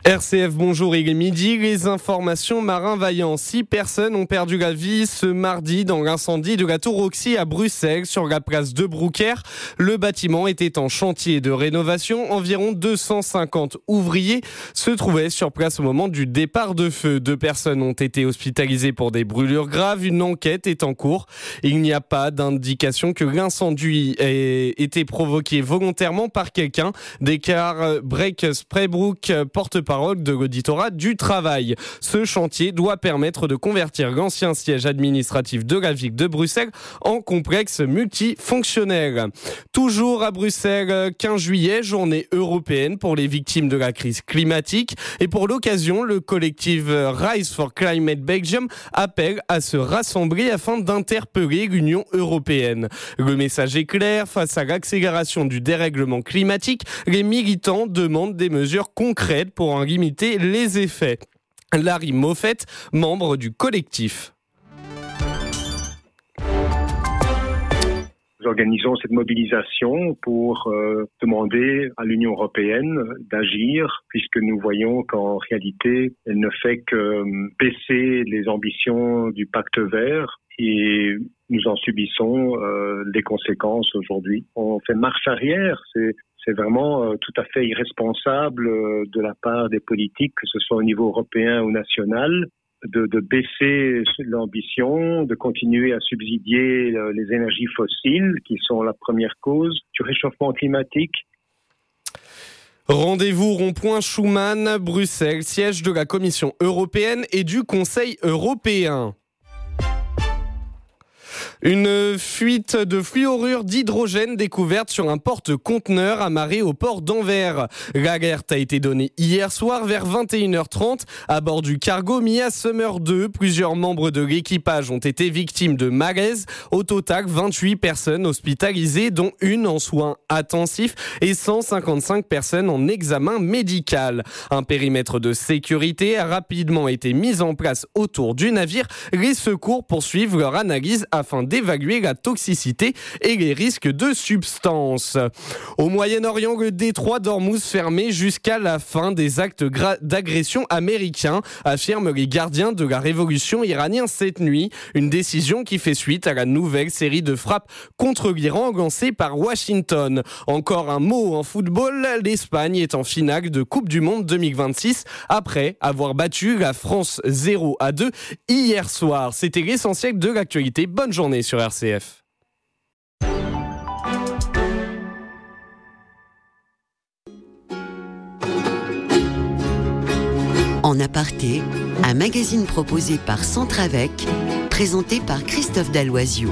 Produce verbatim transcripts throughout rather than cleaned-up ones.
R C F, bonjour, il est midi. Les informations marins vaillants. Six personnes ont perdu la vie ce mardi dans l'incendie de la Tour Roxy à Bruxelles, sur la place de Brouckère. Le bâtiment était en chantier de rénovation. Environ deux cent cinquante ouvriers se trouvaient sur place au moment du départ de feu. Deux personnes ont été hospitalisées pour des brûlures graves. Une enquête est en cours. Il n'y a pas d'indication que l'incendie ait été provoqué volontairement par quelqu'un, déclare Break Spraybrook, porte-parole de l'auditorat du travail. Ce chantier doit permettre de convertir l'ancien siège administratif de la ville de Bruxelles en complexe multifonctionnel. Toujours à Bruxelles, quinze juillet, journée européenne pour les victimes de la crise climatique. Et pour l'occasion, le collectif Rise for Climate Belgium appelle à se rassembler afin d'interpeller l'Union européenne. Le message est clair, face à l'accélération du dérèglement climatique, les militants demandent des mesures concrètes pour en limiter les effets. Larry Moffett, membre du collectif. Nous organisons cette mobilisation pour euh, demander à l'Union européenne d'agir, puisque nous voyons qu'en réalité, elle ne fait que euh, baisser les ambitions du pacte vert et nous en subissons euh, les conséquences aujourd'hui. On fait marche arrière, c'est C'est vraiment euh, tout à fait irresponsable euh, de la part des politiques, que ce soit au niveau européen ou national, de, de baisser l'ambition, de continuer à subsidier euh, les énergies fossiles, qui sont la première cause du réchauffement climatique. Rendez-vous rond-point Schuman, Bruxelles, siège de la Commission européenne et du Conseil européen. Une fuite de fluorure d'hydrogène découverte sur un porte-conteneur amarré au port d'Anvers. L'alerte a été donnée hier soir vers vingt et une heures trente à bord du cargo Mia Summer deux. Plusieurs membres de l'équipage ont été victimes de malaise. Au total, vingt-huit personnes hospitalisées, dont une en soins intensifs et cent cinquante-cinq personnes en examen médical. Un périmètre de sécurité a rapidement été mis en place autour du navire. Les secours poursuivent leur analyse afin d'évaluer la toxicité et les risques de substances. Au Moyen-Orient, le détroit d'Ormuz fermé jusqu'à la fin des actes gra- d'agression américains, affirment les gardiens de la révolution iranienne cette nuit. Une décision qui fait suite à la nouvelle série de frappes contre l'Iran lancée par Washington. Encore un mot en football, l'Espagne est en finale de Coupe du Monde deux mille vingt-six après avoir battu la France zéro à deux hier soir. C'était l'essentiel de l'actualité. Bonne journée sur R C F. En aparté, un magazine proposé par Centravec, présenté par Christophe Dalloisiou.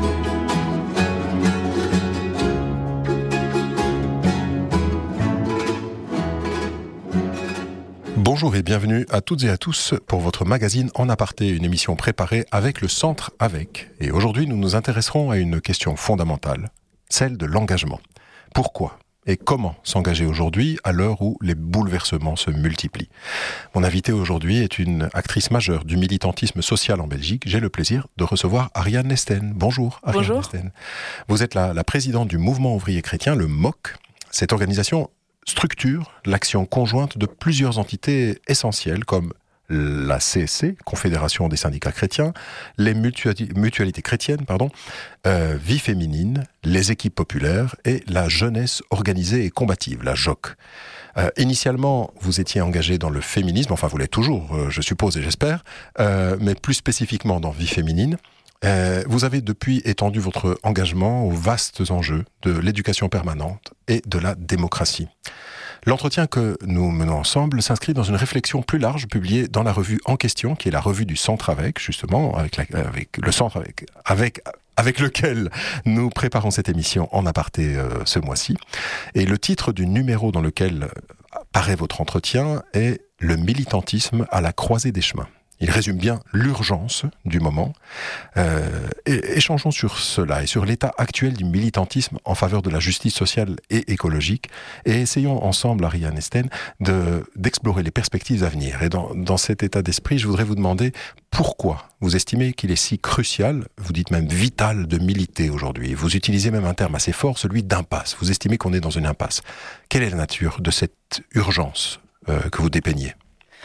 Bonjour et bienvenue à toutes et à tous pour votre magazine En aparté, une émission préparée avec le Centre Avec. Et aujourd'hui, nous nous intéresserons à une question fondamentale, celle de l'engagement. Pourquoi et comment s'engager aujourd'hui à l'heure où les bouleversements se multiplient? Mon invitée aujourd'hui est une actrice majeure du militantisme social en Belgique. J'ai le plaisir de recevoir Ariane Nesten. Bonjour Ariane Bonjour. Nesten. Vous êtes la, la présidente du Mouvement ouvrier chrétien, le M O C. Cette organisation structure l'action conjointe de plusieurs entités essentielles comme la C S C, Confédération des syndicats chrétiens, les mutuali- mutualités chrétiennes, pardon, euh, Vie féminine, les équipes populaires et la jeunesse organisée et combative, la J O C. Euh, initialement, vous étiez engagé dans le féminisme, enfin vous l'êtes toujours, euh, je suppose et j'espère, euh, mais plus spécifiquement dans Vie féminine. Euh, vous avez depuis étendu votre engagement aux vastes enjeux de l'éducation permanente et de la démocratie. L'entretien que nous menons ensemble s'inscrit dans une réflexion plus large publiée dans la revue en question, qui est la revue du Centre Avec, justement, avec, la, avec le Centre Avec, avec, avec lequel nous préparons cette émission en aparté euh, ce mois-ci. Et le titre du numéro dans lequel paraît votre entretien est « Le militantisme à la croisée des chemins ». Il résume bien l'urgence du moment. Euh, et échangeons sur cela et sur l'état actuel du militantisme en faveur de la justice sociale et écologique. Et essayons ensemble, Ariane Nesten, de, d'explorer les perspectives à venir. Et dans, dans cet état d'esprit, je voudrais vous demander pourquoi vous estimez qu'il est si crucial, vous dites même vital, de militer aujourd'hui. Vous utilisez même un terme assez fort, celui d'impasse. Vous estimez qu'on est dans une impasse. Quelle est la nature de cette urgence euh, que vous dépeignez ?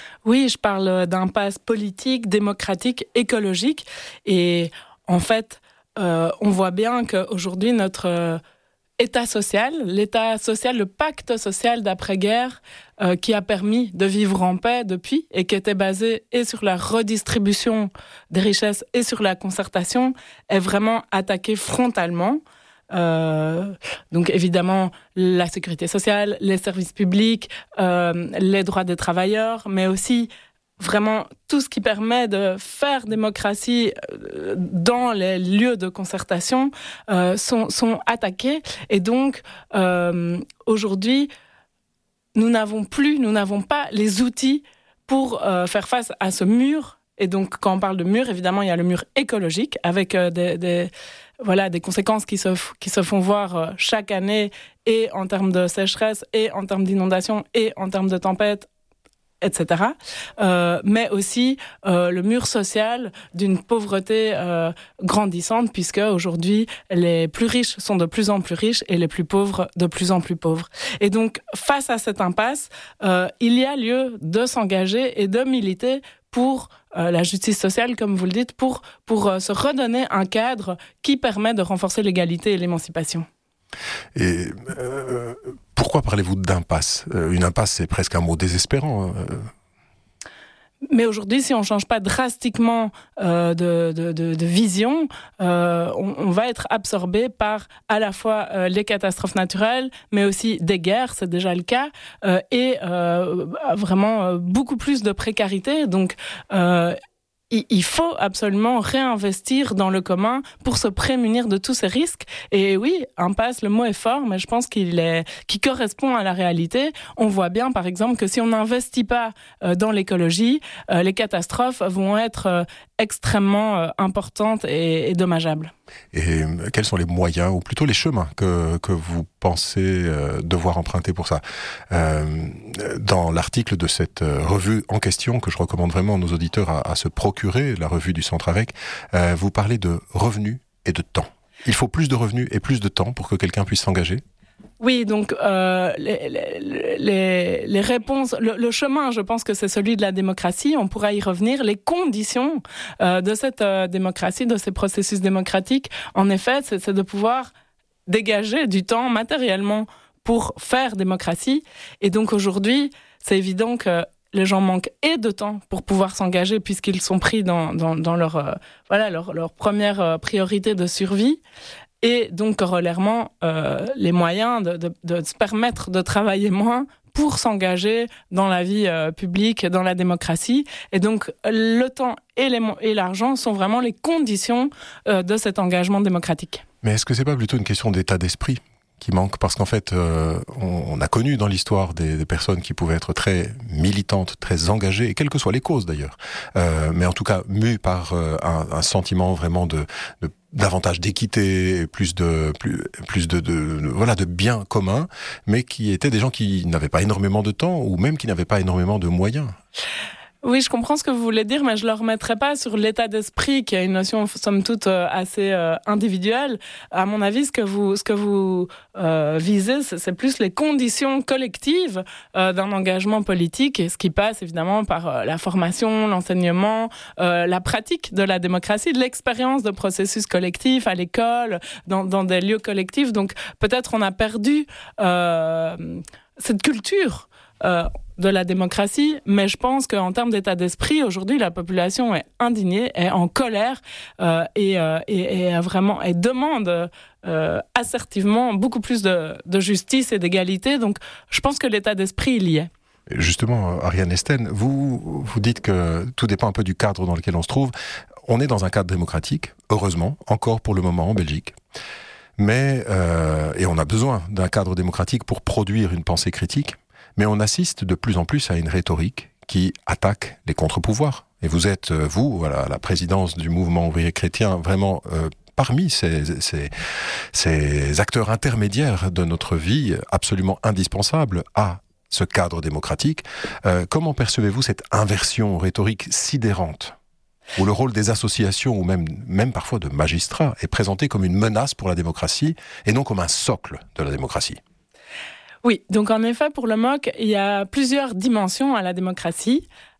Oui, je parle d'impasse politique, démocratique, écologique. Et en fait, euh, on voit bien qu'aujourd'hui, notre euh, État social, l'État social, le pacte social d'après-guerre, euh, qui a permis de vivre en paix depuis et qui était basé et sur la redistribution des richesses et sur la concertation, est vraiment attaqué frontalement. Euh, donc évidemment la sécurité sociale, les services publics, euh, les droits des travailleurs, mais aussi vraiment tout ce qui permet de faire démocratie dans les lieux de concertation euh, sont, sont attaqués. Et donc euh, aujourd'hui, nous n'avons plus, nous n'avons pas les outils pour euh, faire face à ce mur. Et donc quand on parle de mur, évidemment il y a le mur écologique avec euh, des, des Voilà, des conséquences qui se, qui se font voir chaque année, et en termes de sécheresse, et en termes d'inondation, et en termes de tempête, et cetera. Euh, mais aussi euh, le mur social d'une pauvreté euh, grandissante, puisque aujourd'hui, les plus riches sont de plus en plus riches et les plus pauvres de plus en plus pauvres. Et donc, face à cette impasse, euh, il y a lieu de s'engager et de militer pour euh, la justice sociale, comme vous le dites, pour, pour euh, se redonner un cadre qui permet de renforcer l'égalité et l'émancipation. Et euh, pourquoi parlez-vous d'impasse ? Une impasse, c'est presque un mot désespérant. Mais aujourd'hui, si on ne change pas drastiquement euh, de, de, de, de vision, euh, on, on va être absorbé par à la fois euh, les catastrophes naturelles, mais aussi des guerres, c'est déjà le cas, euh, et euh, vraiment euh, beaucoup plus de précarité. Donc, euh, il faut absolument réinvestir dans le commun pour se prémunir de tous ces risques. Et oui, impasse, le mot est fort, mais je pense qu'il est, qu'il correspond à la réalité. On voit bien, par exemple, que si on n'investit pas dans l'écologie, les catastrophes vont être extrêmement importantes et, et dommageables. Et quels sont les moyens, ou plutôt les chemins, que, que vous pensez euh, devoir emprunter pour ça ? euh, Dans l'article de cette euh, revue en question, que je recommande vraiment à nos auditeurs à, à se procurer, la revue du Centre Avec, euh, vous parlez de revenus et de temps. Il faut plus de revenus et plus de temps pour que quelqu'un puisse s'engager ? Oui, donc euh, les, les, les, les réponses, le, le chemin, je pense que c'est celui de la démocratie. On pourra y revenir. Les conditions euh, de cette euh, démocratie, de ces processus démocratiques, en effet, c'est, c'est de pouvoir dégager du temps matériellement pour faire démocratie. Et donc aujourd'hui, c'est évident que les gens manquent et de temps pour pouvoir s'engager, puisqu'ils sont pris dans, dans, dans leur, euh, voilà, leur, leur première euh, priorité de survie. Et donc, corollairement, euh, les moyens de, de, de se permettre de travailler moins pour s'engager dans la vie euh, publique, dans la démocratie. Et donc, le temps et, les, et l'argent sont vraiment les conditions euh, de cet engagement démocratique. Mais est-ce que c'est pas plutôt une question d'état d'esprit qui manque ? Parce qu'en fait, euh, on, on a connu dans l'histoire des, des personnes qui pouvaient être très militantes, très engagées, et quelles que soient les causes d'ailleurs, euh, mais en tout cas mues par euh, un, un sentiment vraiment de, de davantage d'équité, plus de plus plus de, de, de voilà de biens communs, mais qui étaient des gens qui n'avaient pas énormément de temps, ou même qui n'avaient pas énormément de moyens. Oui, je comprends ce que vous voulez dire, mais je ne le remettrai pas sur l'état d'esprit, qui est une notion, somme toute, assez euh, individuelle. À mon avis, ce que vous, ce que vous euh, visez, c'est, c'est plus les conditions collectives euh, d'un engagement politique, et ce qui passe évidemment par euh, la formation, l'enseignement, euh, la pratique de la démocratie, de l'expérience de processus collectifs à l'école, dans, dans des lieux collectifs. Donc peut-être on a perdu euh, cette culture euh, de la démocratie, mais je pense qu'en termes d'état d'esprit, aujourd'hui, la population est indignée, est en colère euh, et, euh, et, et vraiment et demande euh, assertivement beaucoup plus de, de justice et d'égalité. Donc, je pense que l'état d'esprit, il y est. Justement, Ariane Esten, vous, vous dites que tout dépend un peu du cadre dans lequel on se trouve. On est dans un cadre démocratique, heureusement, encore pour le moment en Belgique. Mais, euh, et on a besoin d'un cadre démocratique pour produire une pensée critique. Mais on assiste de plus en plus à une rhétorique qui attaque les contre-pouvoirs. Et vous êtes, vous, voilà, à la présidence du mouvement ouvrier chrétien, vraiment euh, parmi ces, ces, ces acteurs intermédiaires de notre vie, absolument indispensables à ce cadre démocratique. Euh, comment percevez-vous cette inversion rhétorique sidérante, où le rôle des associations, ou même, même parfois de magistrats, est présenté comme une menace pour la démocratie, et non comme un socle de la démocratie ? Oui, donc en effet, pour le M O C, il y a plusieurs dimensions à la démocratie.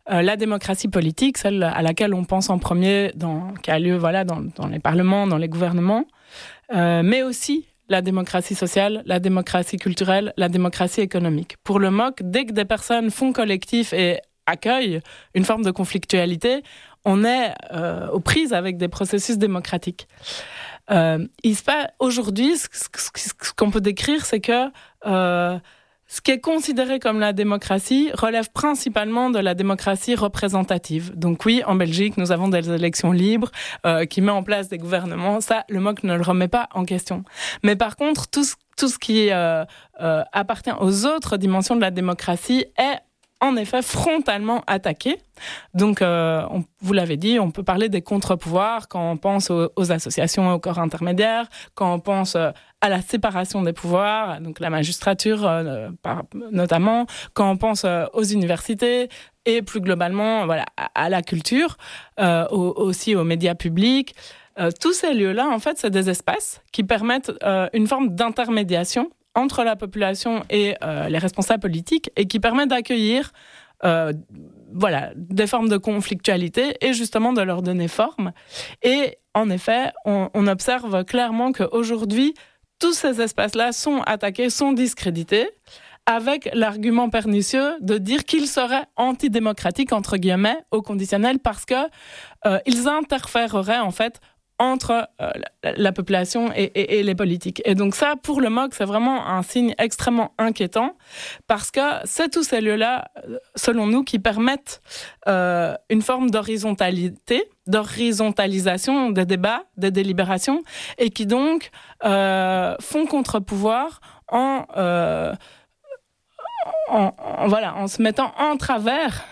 euh, la démocratie politique, celle à laquelle on pense en premier, dans, qui a lieu voilà, dans, dans les parlements, dans les gouvernements, euh, mais aussi la démocratie sociale, la démocratie culturelle, la démocratie économique. Pour le M O C, dès que des personnes font collectif et accueillent une forme de conflictualité, on est euh, aux prises avec des processus démocratiques. Euh, il se passe, aujourd'hui, ce, ce, ce qu'on peut décrire, c'est que euh, ce qui est considéré comme la démocratie relève principalement de la démocratie représentative. Donc oui, en Belgique, nous avons des élections libres euh, qui mettent en place des gouvernements. Ça, le M O C ne le remet pas en question. Mais par contre, tout ce, tout ce qui euh, euh, appartient aux autres dimensions de la démocratie est en effet frontalement attaqué. Donc, euh, on, vous l'avez dit, on peut parler des contre-pouvoirs quand on pense aux, aux associations et aux corps intermédiaires, quand on pense euh, à la séparation des pouvoirs, donc la magistrature euh, par, notamment, quand on pense euh, aux universités et plus globalement voilà, à, à la culture, euh, au, aussi aux médias publics. Euh, tous ces lieux-là, en fait, c'est des espaces qui permettent euh, une forme d'intermédiation entre la population et euh, les responsables politiques et qui permet d'accueillir euh, voilà, des formes de conflictualité et justement de leur donner forme. Et en effet, on, on observe clairement qu'aujourd'hui, tous ces espaces-là sont attaqués, sont discrédités, avec l'argument pernicieux de dire qu'ils seraient antidémocratiques, entre guillemets, au conditionnel, parce qu'ils euh, interféreraient en fait entre euh, la, la population et, et, et les politiques. Et donc ça, pour le M O C, c'est vraiment un signe extrêmement inquiétant parce que c'est tous ces lieux-là, selon nous, qui permettent euh, une forme d'horizontalité, d'horizontalisation des débats, des délibérations, et qui donc euh, font contre-pouvoir en... Euh, En, en, voilà, en se mettant en travers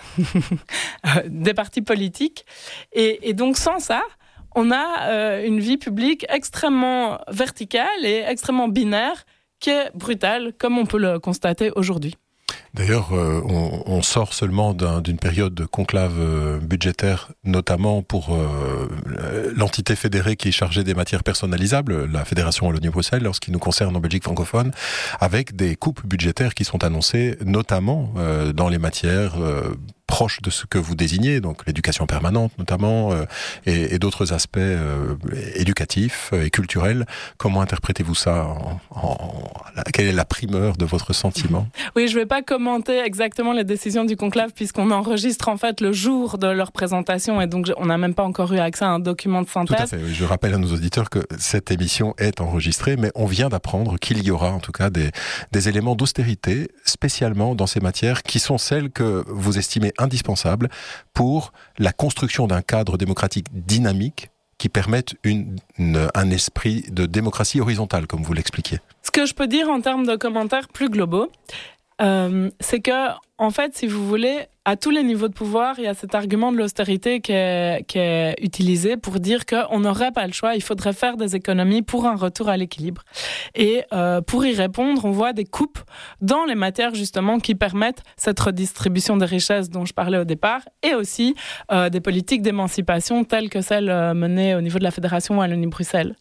des partis politiques. Et, et donc, sans ça, on a euh, une vie publique extrêmement verticale et extrêmement binaire qui est brutale, comme on peut le constater aujourd'hui. D'ailleurs, euh, on, on sort seulement d'un, d'une période de conclave euh, budgétaire, notamment pour euh, l'entité fédérée qui est chargée des matières personnalisables, la Fédération Wallonie-Bruxelles, lorsqu'il nous concerne en Belgique francophone, avec des coupes budgétaires qui sont annoncées, notamment euh, dans les matières euh, proches de ce que vous désignez, donc l'éducation permanente notamment, euh, et, et d'autres aspects euh, éducatifs et culturels. Comment interprétez-vous ça en, en, quelle est la primeur de votre sentiment ? Oui, je ne vais pas commenter exactement les décisions du conclave puisqu'on enregistre en fait le jour de leur présentation et donc on n'a même pas encore eu accès à un document de synthèse. Tout à fait, oui. Je rappelle à nos auditeurs que cette émission est enregistrée, mais on vient d'apprendre qu'il y aura en tout cas des, des éléments d'austérité, spécialement dans ces matières qui sont celles que vous estimez indispensables pour la construction d'un cadre démocratique dynamique qui permette une, une, un esprit de démocratie horizontale, comme vous l'expliquiez. Ce que je peux dire en termes de commentaires plus globaux, euh, c'est que, en fait, si vous voulez, à tous les niveaux de pouvoir, il y a cet argument de l'austérité qui est, qui est utilisé pour dire qu'on n'aurait pas le choix, il faudrait faire des économies pour un retour à l'équilibre. Et euh, pour y répondre, on voit des coupes dans les matières justement qui permettent cette redistribution des richesses dont je parlais au départ, et aussi euh, des politiques d'émancipation telles que celles euh, menées au niveau de la Fédération Wallonie-Bruxelles.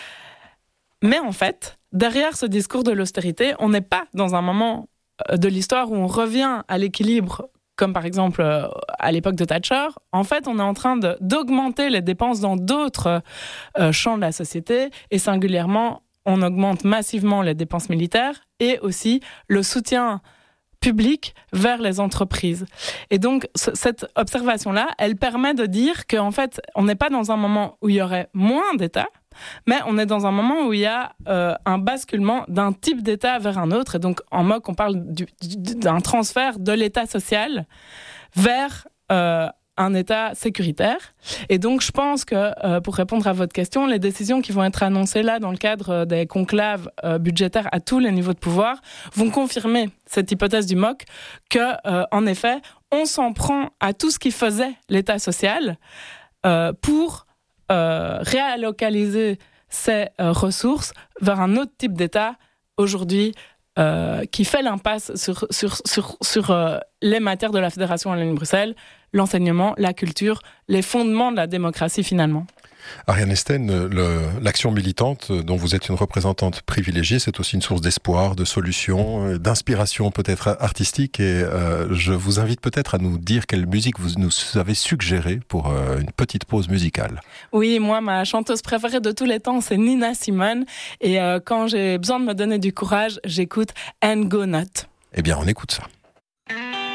Mais en fait, derrière ce discours de l'austérité, on n'est pas dans un moment de l'histoire où on revient à l'équilibre comme par exemple euh, à l'époque de Thatcher. En fait, on est en train de, d'augmenter les dépenses dans d'autres euh, champs de la société et singulièrement, on augmente massivement les dépenses militaires et aussi le soutien public vers les entreprises. Et donc, c- cette observation-là, elle permet de dire qu'en fait, on n'est pas dans un moment où il y aurait moins d'État, mais on est dans un moment où il y a euh, un basculement d'un type d'État vers un autre. Et donc, en M O C, on parle du, du, d'un transfert de l'État social vers euh, un État sécuritaire. Et donc, je pense que, euh, pour répondre à votre question, les décisions qui vont être annoncées là, dans le cadre des conclaves euh, budgétaires à tous les niveaux de pouvoir, vont confirmer cette hypothèse du M O C que, euh, en effet, on s'en prend à tout ce qui faisait l'État social euh, pour Euh, réalocaliser ces euh, ressources vers un autre type d'État aujourd'hui euh, qui fait l'impasse sur, sur, sur, sur euh, les matières de la Fédération Wallonie-Bruxelles, l'enseignement, la culture, les fondements de la démocratie finalement. Ariane Esten, le, l'action militante dont vous êtes une représentante privilégiée, c'est aussi une source d'espoir, de solutions, d'inspiration peut-être artistique. Et euh, je vous invite peut-être à nous dire quelle musique vous nous avez suggérée pour euh, une petite pause musicale. Oui, moi, ma chanteuse préférée de tous les temps, c'est Nina Simone. Et euh, quand j'ai besoin de me donner du courage, j'écoute And Go Not. Eh bien, on écoute ça.